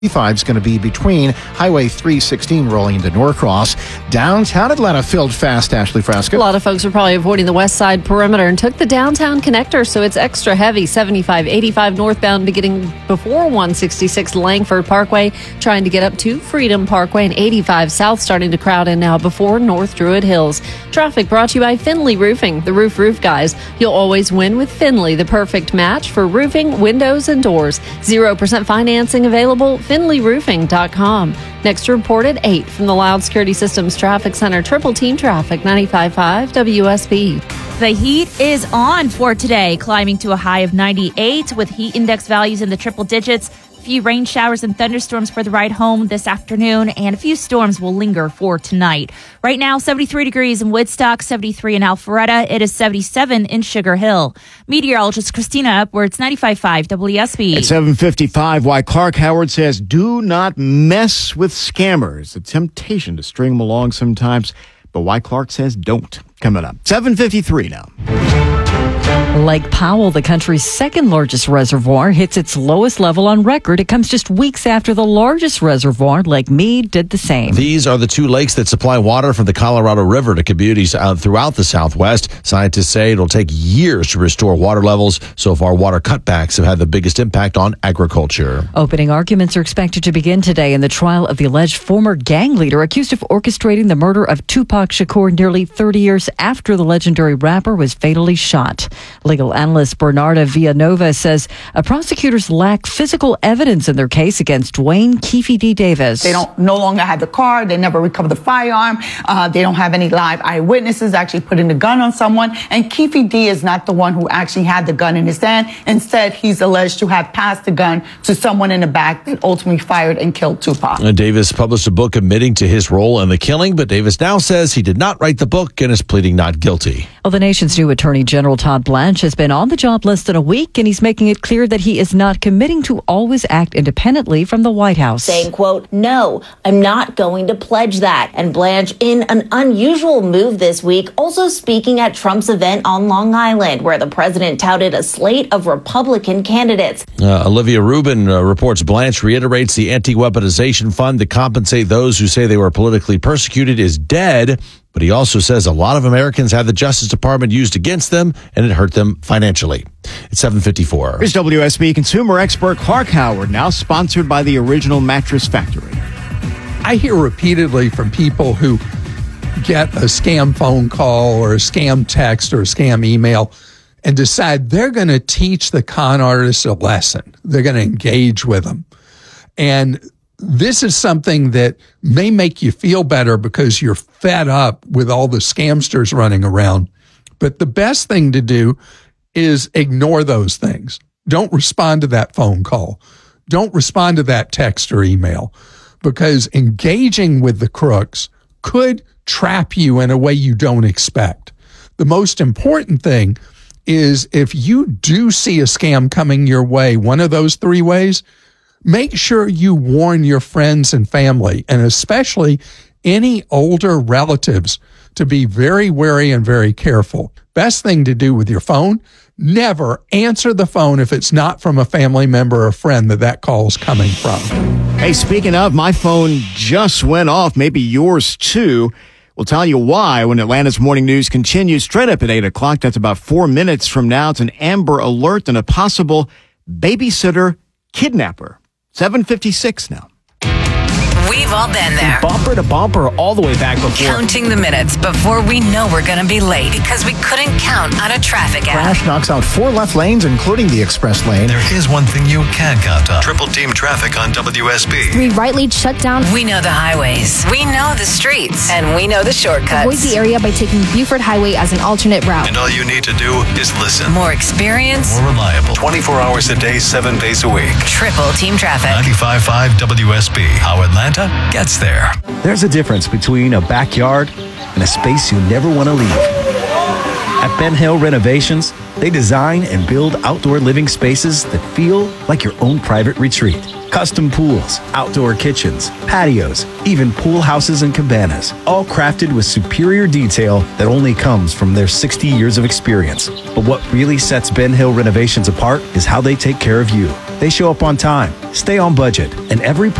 5 is going to be between Highway 316 rolling into Norcross. Downtown Atlanta filled fast, Ashley Frasca. A lot of folks are probably avoiding the west side perimeter and took the downtown connector, so it's extra heavy. 75, 85 northbound beginning before 166 Langford Parkway, trying to get up to Freedom Parkway, and 85 south starting to crowd in now before North Druid Hills. Traffic brought to you by Finley Roofing, the roof guys. You'll always win with Finley, the perfect match for roofing, windows, and doors. 0% financing available. FinleyRoofing.com. Next report at 8 from the Loud Security Systems Traffic Center. Triple Team Traffic, 95.5 WSB. The heat is on for today, climbing to a high of 98 with heat index values in the triple digits. A few rain showers and thunderstorms for the ride home this afternoon, and a few storms will linger for tonight. Right now, 73 degrees in Woodstock, 73 in Alpharetta. It is 77 in Sugar Hill. Meteorologist Christina Upwards, 95.5 WSB. At 7:55, why Clark Howard says do not mess with scammers. A temptation to string them along sometimes, but why Clark says don't. Coming up. 7:53 now. Lake Powell, the country's second largest reservoir, hits its lowest level on record. It comes just weeks after the largest reservoir, Lake Mead, did the same. These are the two lakes that supply water from the Colorado River to communities throughout the Southwest. Scientists say it'll take years to restore water levels. So far, water cutbacks have had the biggest impact on agriculture. Opening arguments are expected to begin today in the trial of the alleged former gang leader accused of orchestrating the murder of Tupac Shakur nearly 30 years after the legendary rapper was fatally shot. Legal analyst Bernarda Villanova says prosecutors lack physical evidence in their case against Dwayne Keefe D. Davis. They no longer have the car. They never recovered the firearm. They don't have any live eyewitnesses actually putting the gun on someone. And Keefe D. is not the one who actually had the gun in his hand. Instead, he's alleged to have passed the gun to someone in the back that ultimately fired and killed Tupac. Davis published a book admitting to his role in the killing, but Davis now says he did not write the book and is pleading not guilty. Well, the nation's new Attorney General Todd Blanche has been on the job less than a week, and he's making it clear that he is not committing to always act independently from the White House. Saying, quote, "No, I'm not going to pledge that." And Blanche, in an unusual move this week, also speaking at Trump's event on Long Island, where the president touted a slate of Republican candidates. Olivia Rubin reports Blanche reiterates the anti-weaponization fund to compensate those who say they were politically persecuted is dead. But he also says a lot of Americans had the Justice Department used against them, and it hurt them financially. It's 7:54. Here's WSB consumer expert Clark Howard, now sponsored by the Original Mattress Factory. I hear repeatedly from people who get a scam phone call or a scam text or a scam email and decide they're going to teach the con artists a lesson. They're going to engage with them. And this is something that may make you feel better because you're fed up with all the scamsters running around. But the best thing to do is ignore those things. Don't respond to that phone call. Don't respond to that text or email, because engaging with the crooks could trap you in a way you don't expect. The most important thing is if you do see a scam coming your way, one of those three ways, make sure you warn your friends and family, and especially any older relatives, to be very wary and very careful. Best thing to do with your phone, never answer the phone if it's not from a family member or friend that call's coming from. Hey, speaking of, my phone just went off, maybe yours too. We'll tell you why when Atlanta's Morning News continues straight up at 8 o'clock. That's about 4 minutes from now. It's an Amber Alert and a possible babysitter kidnapper. 7:56 now. We've all been there. Bumper to bumper all the way back before. Counting the minutes before we know we're going to be late because we couldn't count on a traffic app. Crash knocks out 4 left lanes, including the express lane. There is one thing you can count on. Triple Team Traffic on WSB. 3 right lanes shut down. We know the highways. We know the streets. And we know the shortcuts. Avoid the area by taking Buford Highway as an alternate route. And all you need to do is listen. More experience. More reliable. 24 hours a day, 7 days a week. Triple Team Traffic. 95.5 WSB. How Atlanta gets there. There's a difference between a backyard and a space you never want to leave. At Ben Hill Renovations, they design and build outdoor living spaces that feel like your own private retreat. Custom pools, outdoor kitchens, patios, even pool houses and cabanas, all crafted with superior detail that only comes from their 60 years of experience. But what really sets Ben Hill Renovations apart is how they take care of you. They show up on time, stay on budget, and every